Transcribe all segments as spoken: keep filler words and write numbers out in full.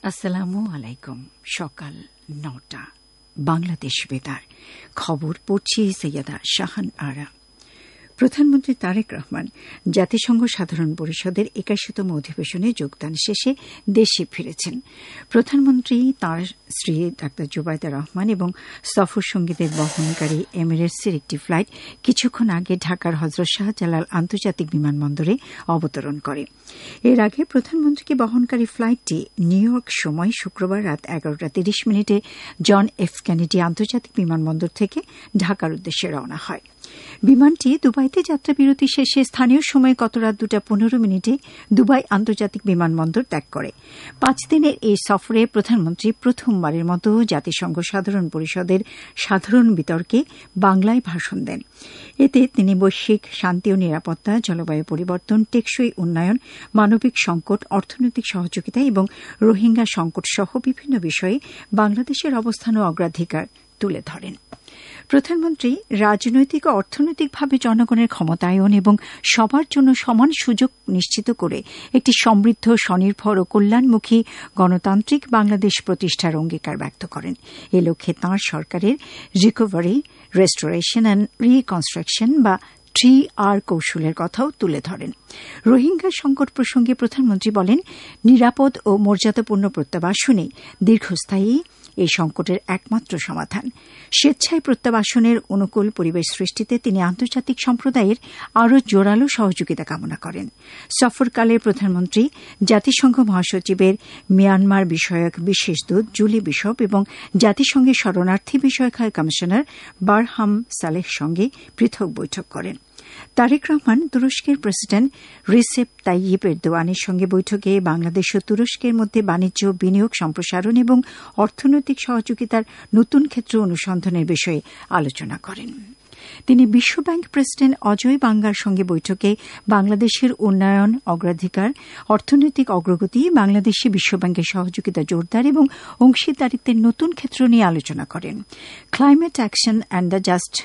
আসসালামু আলাইকুম। সকাল নটা বাংলাদেশ বেতার খবর পড়ছি সৈয়দা শাহান আরা। প্রধানমন্ত্রী তারেক রহমান জাতিসংঘ সাধারণ পরিষদের একাশিতম অধিবেশনে যোগদান শেষে দেশে ফিরেছেন। প্রধানমন্ত্রী তাঁর স্ত্রী ডাক্তার জুবাইদা রহমান এবং সফর সঙ্গীদের বহনকারী এমিরেটসের একটি ফ্লাইট কিছুক্ষণ আগে ঢাকার হযরত শাহজালাল আন্তর্জাতিক বিমানবন্দরে অবতরণ করে। এর আগে প্রধানমন্ত্রীকে বহনকারী ফ্লাইটটি নিউ ইয়র্ক সময় শুক্রবার রাত এগারোটা তিরিশ মিনিটে জন এফ কেনেডি আন্তর্জাতিক বিমানবন্দর থেকে ঢাকার উদ্দেশ্যে রওনা হয়। বিমানটি দুবাইতে যাত্রাবিরতি শেষে স্থানীয় সময় গত রাত দুটা পনেরো মিনিটে দুবাই আন্তর্জাতিক বিমানবন্দর ত্যাগ করে। পাঁচ দিনের এই সফরে প্রধানমন্ত্রী প্রথমবারের মতো জাতিসংঘ সাধারণ পরিষদের সাধারণ বিতর্কে বাংলায় ভাষণ দেন। এতে তিনি বৈশ্বিক শান্তি ও নিরাপত্তা, জলবায়ু পরিবর্তন, টেকসই উন্নয়ন, মানবিক সংকট, অর্থনৈতিক সহযোগিতা এবং রোহিঙ্গা সংকট সহ বিভিন্ন বিষয়ে বাংলাদেশের অবস্থান ও অগ্রাধিকার তুলে ধরেন। প্রধানমন্ত্রী রাজনৈতিক ও অর্থনৈতিকভাবে জনগণের ক্ষমতায়ন এবং সবার জন্য সমান সুযোগ নিশ্চিত করে একটি সমৃদ্ধ, স্বনির্ভর ও কল্যাণমুখী গণতান্ত্রিক বাংলাদেশ প্রতিষ্ঠার অঙ্গীকার ব্যক্ত করেন। এ লক্ষ্যে তাঁর সরকারের রিকভারি, রেস্টোরেশন অ্যান্ড রিকনস্ট্রাকশন বা থ্রি আর কৌশলের কথাও তুলে ধরেন। রোহিঙ্গা সংকট প্রসঙ্গে প্রধানমন্ত্রী বলেন, নিরাপদ ও মর্যাদাপূর্ণ প্রত্যাবাসনই দীর্ঘস্থায়ী এই সংকটের একমাত্র সমাধান। স্বেচ্ছায় প্রত্যাবাসনের অনুকূল পরিবেশ সৃষ্টিতে তিনি আন্তর্জাতিক সম্প্রদায়ের আরও জোরালো সহযোগিতা কামনা করেন। সফরকালে প্রধানমন্ত্রী জাতিসংঘ মহাসচিবের মিয়ানমার বিষয়ক বিশেষ দূত জুলি বিশপ এবং জাতিসংঘের শরণার্থী বিষয়ক হাই কমিশনার বারহাম সালেহ সঙ্গে পৃথক বৈঠক করেন। তারেক রহমান তুরস্কের প্রেসিডেন্ট রিসেপ তাইয়িপ এরদোয়ানের সঙ্গে বৈঠকে বাংলাদেশ ও তুরস্কের মধ্যে বাণিজ্য, বিনিয়োগ সম্প্রসারণ এবং অর্থনৈতিক সহযোগিতার নতুন ক্ষেত্র অনুসন্ধানের বিষয়ে আলোচনা করেন। তিনি বিশ্বব্যাংক প্রেসিডেন্ট অজয় বাঙ্গার সঙ্গে বৈঠকে বাংলাদেশের উন্নয়ন, অগ্রাধিকার, অর্থনৈতিক অগ্রগতি, বাংলাদেশে বিশ্বব্যাংকের সহযোগিতা জোরদার এবং অংশীদারিত্বের নতুন ক্ষেত্র নিয়ে আলোচনা করেন। Climate action and the just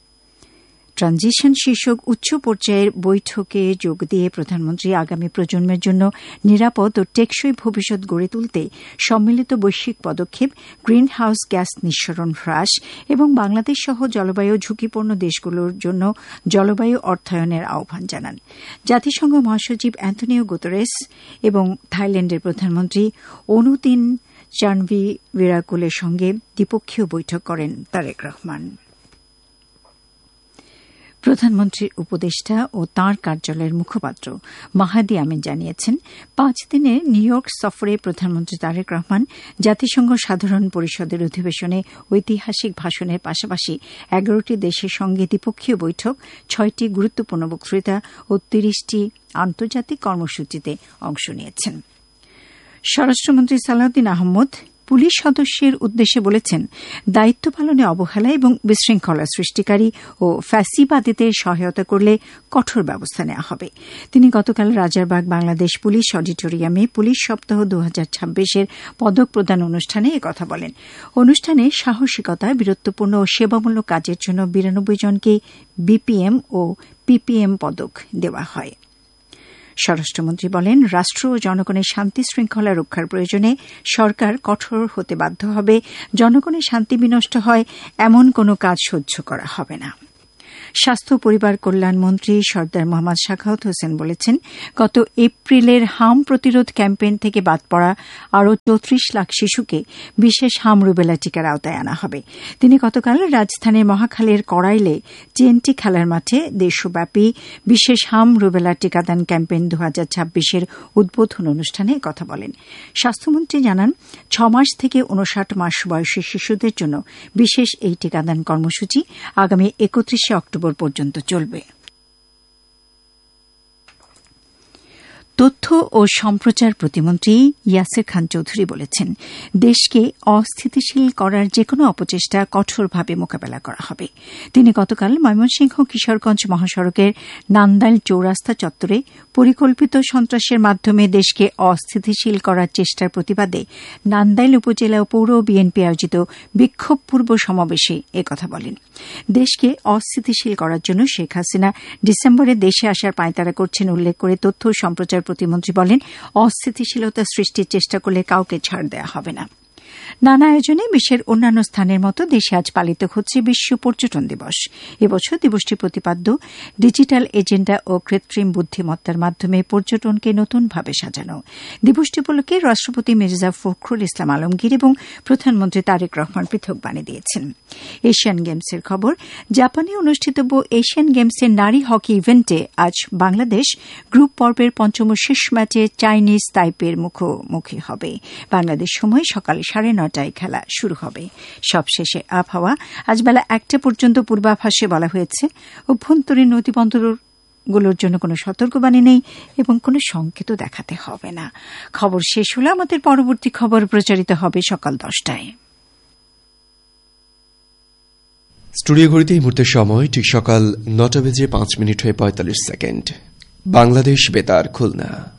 transition শীর্ষক উচ্চ পর্যায়ের বৈঠকে যোগ দিয়ে প্রধানমন্ত্রী আগামী প্রজন্মের জন্য নিরাপদ ও টেকসই ভবিষ্যৎ গড়ে তুলতে সম্মিলিত বৈশ্বিক পদক্ষেপ, গ্রিন হাউস গ্যাস নিঃসরণ হ্রাস এবং বাংলাদেশ সহ জলবায়ু ঝুঁকিপূর্ণ দেশগুলোর জন্য জলবায়ু অর্থায়নের আহ্বান জানান। জাতিসংঘ মহাসচিব অ্যান্টনিও গুতেরেস এবং থাইল্যান্ডের প্রধানমন্ত্রী অনুতিন চানভিরাকুলের সঙ্গে দ্বিপক্ষীয় বৈঠক করেন তারেক রহমান। প্রধানমন্ত্রীর উপদেষ্টা ও তাঁর কার্যালয়ের মুখপাত্র মাহাদি আমিন জানিয়েছেন, পাঁচ দিনের নিউ ইয়র্ক সফরে প্রধানমন্ত্রী তারেক রহমান জাতিসংঘ সাধারণ পরিষদের অধিবেশনে ঐতিহাসিক ভাষণের পাশাপাশি এগারোটি দেশের সঙ্গে দ্বিপক্ষীয় বৈঠক, ছয়টি গুরুত্বপূর্ণ বক্তৃতা ও তিরিশটি আন্তর্জাতিক কর্মসূচিতে অংশ নিয়েছেন। স্বরাষ্ট্রমন্ত্রী সালাউদ্দিন আহমদ পুলিশ সদস্যের উদ্দেশ্যে বলেছেন, দায়িত্ব পালনে অবহেলা এবং বিশৃঙ্খলা সৃষ্টিকারী ও ফ্যাসিবাদীদের সহায়তা করলে কঠোর ব্যবস্থা নেওয়া হবে। তিনি গতকাল রাজারবাগ বাংলাদেশ পুলিশ অডিটোরিয়ামে পুলিশ সপ্তাহ দু হাজার ছাব্বিশের পদক প্রদান অনুষ্ঠানে একথা বলেন। অনুষ্ঠানে সাহসিকতা, বীরত্বপূর্ণ ও সেবামূলক কাজের জন্য বিরানব্বই জনকে বিপিএম ও পিপিএম পদক দেওয়া হয়। স্বরাষ্ট্রমন্ত্রী বলেন, রাষ্ট্র ও জনগণের শান্তি শৃঙ্খলা রক্ষার প্রয়োজনে সরকার কঠোর হতে বাধ্য হবে। জনগণের শান্তি বিনষ্ট হয় এমন কোনো কাজ সহ্য করা হবে না। স্বাস্থ্য ও পরিবার কল্যাণ মন্ত্রী সর্দার মোহাম্মদ সাখাওয়াত হোসেন বলেছেন, গত এপ্রিলের হাম প্রতিরোধ ক্যাম্পেইন থেকে বাদ পড়া আরও চৌত্রিশ লাখ শিশুকে বিশেষ হাম রুবেলা টিকার আওতায় আনা হবে। তিনি গতকাল রাজধানীর মহাখালীর কড়াইলে টিএনটি খেলার মাঠে দেশব্যাপী বিশেষ হাম রুবেলা টিকাদান ক্যাম্পেইন দু হাজার ছাব্বিশের উদ্বোধন অনুষ্ঠানে কথা বলেন। স্বাস্থ্যমন্ত্রী জানান, ছ মাস থেকে উনষাট মাস বয়সী শিশুদের জন্য বিশেষ এই টিকাদান কর্মসূচি আগামী একত্রিশে অক্টোবর পর্যন্ত চলবে। তথ্য ও সম্প্রচার প্রতিমন্ত্রী ইয়াসির খান চৌধুরী বলেছেন, দেশকে অস্থিতিশীল করার যেকোনো অপচেষ্টা কঠোরভাবে মোকাবেলা করা হবে। তিনি গতকাল ময়মনসিংহ কিশোরগঞ্জ মহাসড়কের নান্দাইল চৌরাস্তা চত্বরে পরিকল্পিত সন্ত্রাসের মাধ্যমে দেশকে অস্থিতিশীল করার চেষ্টার প্রতিবাদে নান্দাইল উপজেলা ও পৌর বিএনপি আয়োজিত বিক্ষোভপূর্ব সমাবেশে একথা বলেন। দেশকে অস্থিতিশীল করার জন্য শেখ হাসিনা ডিসেম্বরে দেশে আসার পাঁয়তারা করছেন উল্লেখ করে তথ্য ও সম্প্রচার প্রতিমন্ত্রী বলেন, অস্থিতিশীলতা সৃষ্টির চেষ্টা করলে কাউকে ছাড় দেওয়া হবে না। নানা আয়োজনে বিশ্বের অন্যান্য স্থানের মতো দেশে আজ পালিত হচ্ছে বিশ্ব পর্যটন দিবস। এবছর দিবসটি প্রতিপাদ্য ডিজিটাল এজেন্ডা ও কৃত্রিম বুদ্ধিমত্তার মাধ্যমে পর্যটনকে নতুনভাবে সাজানো। দিবসটি উপলক্ষে রাষ্ট্রপতি মির্জা ফখরুল ইসলাম আলমগীর এবং প্রধানমন্ত্রী তারেক রহমান পৃথক বাণী দিয়েছেন। এশিয়ান গেমসের খবর। জাপানে অনুষ্ঠিতব্য এশিয়ান গেমসের নারী হকি ইভেন্টে আজ বাংলাদেশ গ্রুপ পর্বের পঞ্চম শেষ ম্যাচে চাইনিজ তাইপের মুখোমুখি হবে। বাংলাদেশ সময় সকাল সাড়ে নটায় খেলা শুরু হবে। সবশেষে আবহাওয়া। আজ বেলা একটা পর্যন্ত পূর্বাভাসে বলা হয়েছে অভ্যন্তরীণ নদীবন্দরগুলোর জন্য কোনো সতর্কবাণী নেই এবং কোনো সংকেতও দেখাতে হবে না। খবর শেষ হলে আমাদের পরবর্তী খবর প্রচারিত হবে সকাল দশটায়। স্টুডিও ঘড়িতে এই মুহূর্তের সময় ঠিক সকাল নটা বেজে পাঁচ মিনিট হয়ে পঁয়তাল্লিশ সেকেন্ড। বাংলাদেশ বেতার খুলনা।